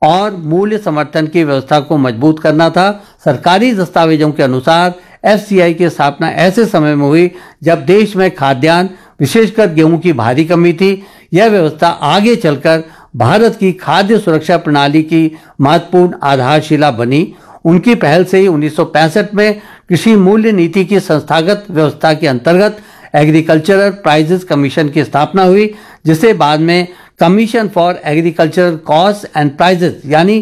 और मूल्य समर्थन की व्यवस्था को मजबूत करना था। सरकारी दस्तावेजों के अनुसार एफसीआई की स्थापना ऐसे समय में हुई जब देश में खाद्यान्न, विशेषकर गेहूं की भारी कमी थी। यह व्यवस्था आगे चलकर भारत की खाद्य सुरक्षा प्रणाली की महत्वपूर्ण आधारशिला बनी। उनकी पहल से ही 1965 में कृषि मूल्य नीति की संस्थागत व्यवस्था के अंतर्गत एग्रीकल्चरल प्राइजेस कमीशन की स्थापना हुई, जिसे बाद में commission for agricultural cost and prices यानी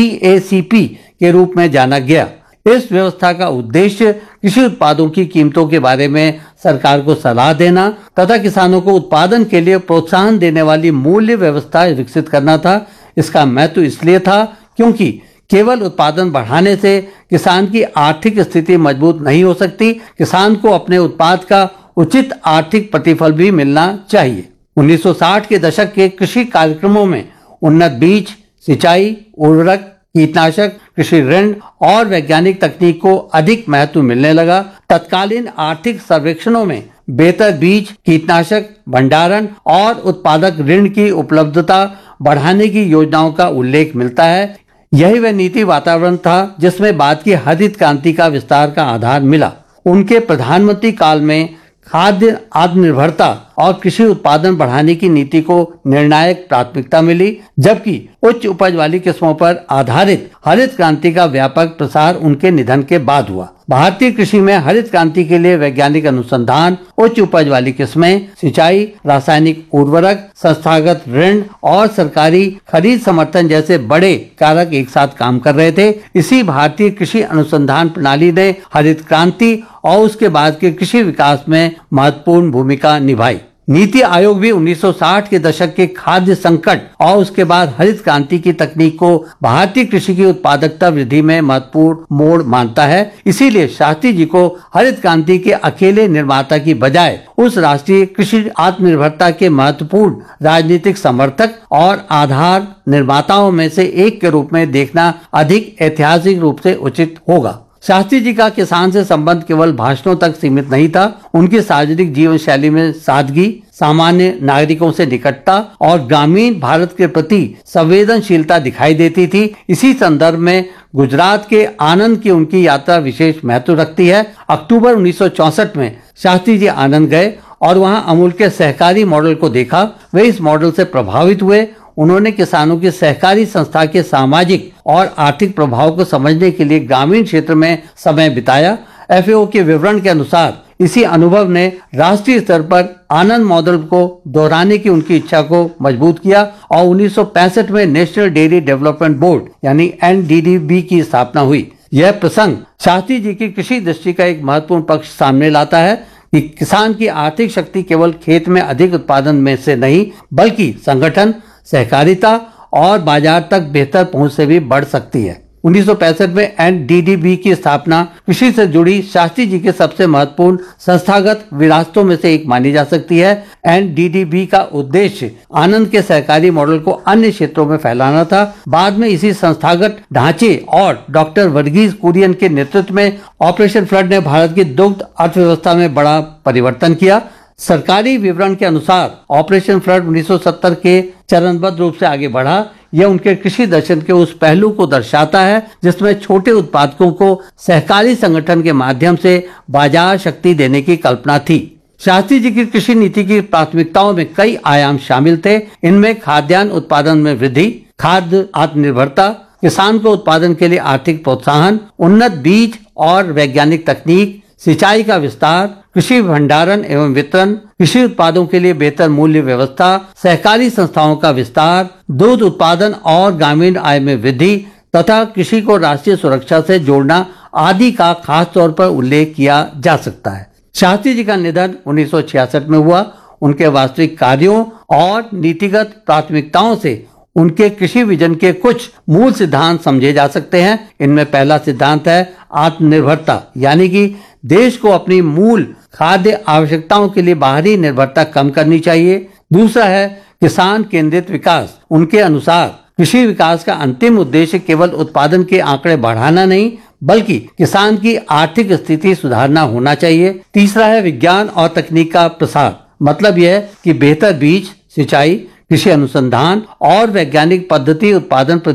CACP के रूप में जाना गया। इस व्यवस्था का उद्देश्य कृषि उत्पादों की कीमतों के बारे में सरकार को सलाह देना तथा किसानों को उत्पादन के लिए प्रोत्साहन देने वाली मूल्य व्यवस्था विकसित करना था। इसका महत्व इसलिए था क्योंकि केवल उत्पादन बढ़ाने से किसान की आर्थिक स्थिति मजबूत नहीं हो सकती। किसान को अपने उत्पाद का उचित आर्थिक प्रतिफल भी मिलना चाहिए। 1960 के दशक के कृषि कार्यक्रमों में उन्नत बीज, सिंचाई, उर्वरक, कीटनाशक, कृषि ऋण और वैज्ञानिक तकनीक को अधिक महत्व मिलने लगा। तत्कालीन आर्थिक सर्वेक्षणों में बेहतर बीज, कीटनाशक, भंडारण और उत्पादक ऋण की उपलब्धता बढ़ाने की योजनाओं का उल्लेख मिलता है। यही वह नीति वातावरण था जिसमें बाद की हरित क्रांति का विस्तार का आधार मिला। उनके प्रधानमंत्री काल में खाद्य आत्मनिर्भरता और कृषि उत्पादन बढ़ाने की नीति को निर्णायक प्राथमिकता मिली, जबकि उच्च उपज वाली किस्मों पर आधारित हरित क्रांति का व्यापक प्रसार उनके निधन के बाद हुआ। भारतीय कृषि में हरित क्रांति के लिए वैज्ञानिक अनुसंधान, उच्च उपज वाली किस्में, सिंचाई, रासायनिक उर्वरक, संस्थागत ऋण और सरकारी खरीद समर्थन जैसे बड़े कारक एक साथ काम कर रहे थे। इसी भारतीय कृषि अनुसंधान प्रणाली ने हरित क्रांति और उसके बाद के कृषि विकास में महत्वपूर्ण भूमिका निभाई। नीति आयोग भी 1960 के दशक के खाद्य संकट और उसके बाद हरित क्रांति की तकनीक को भारतीय कृषि की उत्पादकता वृद्धि में महत्वपूर्ण मोड़ मानता है। इसीलिए शास्त्री जी को हरित क्रांति के अकेले निर्माता की बजाय उस राष्ट्रीय कृषि आत्मनिर्भरता के महत्वपूर्ण राजनीतिक समर्थक और आधार निर्माताओं में से एक के रूप में देखना अधिक ऐतिहासिक रूप से उचित होगा। शास्त्री जी का किसान से संबंध केवल भाषणों तक सीमित नहीं था। उनकी सार्वजनिक जीवन शैली में सादगी, सामान्य नागरिकों से निकटता और ग्रामीण भारत के प्रति संवेदनशीलता दिखाई देती थी। इसी संदर्भ में गुजरात के आनंद की उनकी यात्रा विशेष महत्व रखती है। अक्टूबर 1964 में शास्त्री जी आनंद गए और वहां अमूल के सहकारी मॉडल को देखा। वे इस मॉडल से प्रभावित हुए। उन्होंने किसानों की सहकारी संस्था के सामाजिक और आर्थिक प्रभाव को समझने के लिए ग्रामीण क्षेत्र में समय बिताया। FAO के विवरण के अनुसार इसी अनुभव ने राष्ट्रीय स्तर पर आनंद मॉडल को दोहराने की उनकी इच्छा को मजबूत किया और 1965 में नेशनल डेयरी डेवलपमेंट बोर्ड यानी NDDB की स्थापना हुई। यह प्रसंग शास्त्री जी की कृषि दृष्टि का एक महत्वपूर्ण पक्ष सामने लाता है कि किसान की आर्थिक शक्ति केवल खेत में अधिक उत्पादन में से नहीं, बल्कि संगठन, सहकारिता और बाजार तक बेहतर पहुंच से भी बढ़ सकती है। 1965 में NDDB की स्थापना कृषि से जुड़ी शास्त्री जी के सबसे महत्वपूर्ण संस्थागत विरासतों में से एक मानी जा सकती है। NDDB का उद्देश्य आनंद के सहकारी मॉडल को अन्य क्षेत्रों में फैलाना था। बाद में इसी संस्थागत ढांचे और डॉक्टर वर्गीज कुरियन के नेतृत्व में ऑपरेशन फ्लड ने भारत की दुग्ध अर्थव्यवस्था में बड़ा परिवर्तन किया। सरकारी विवरण के अनुसार ऑपरेशन फ्लड 1970 के चरणबद्ध रूप से आगे बढ़ा। यह उनके कृषि दर्शन के उस पहलू को दर्शाता है जिसमें छोटे उत्पादकों को सहकारी संगठन के माध्यम से बाजार शक्ति देने की कल्पना थी। शास्त्री जी की कृषि नीति की प्राथमिकताओं में कई आयाम शामिल थे। इनमें खाद्यान्न उत्पादन में वृद्धि, खाद्य आत्मनिर्भरता, किसान को उत्पादन के लिए आर्थिक प्रोत्साहन, उन्नत बीज और वैज्ञानिक तकनीक, सिंचाई का विस्तार, कृषि भंडारण एवं वितरण, कृषि उत्पादों के लिए बेहतर मूल्य व्यवस्था, सहकारी संस्थाओं का विस्तार, दूध उत्पादन और ग्रामीण आय में वृद्धि तथा कृषि को राष्ट्रीय सुरक्षा से जोड़ना आदि का खास तौर पर उल्लेख किया जा सकता है। शास्त्री जी का निधन 1966 में हुआ। उनके वास्तविक कार्यों और नीतिगत प्राथमिकताओं से उनके कृषि विजन के कुछ मूल सिद्धांत समझे जा सकते हैं। इनमें पहला सिद्धांत है आत्मनिर्भरता, यानी कि देश को अपनी मूल खाद्य आवश्यकताओं के लिए बाहरी निर्भरता कम करनी चाहिए। दूसरा है किसान केंद्रित विकास। उनके अनुसार कृषि विकास का अंतिम उद्देश्य केवल उत्पादन के आंकड़े बढ़ाना नहीं, बल्कि किसान की आर्थिक स्थिति सुधारना होना चाहिए। तीसरा है विज्ञान और तकनीक का प्रसार। मतलब यह है कि बेहतर बीज, सिंचाई, कृषि अनुसंधान और वैज्ञानिक पद्धति उत्पादन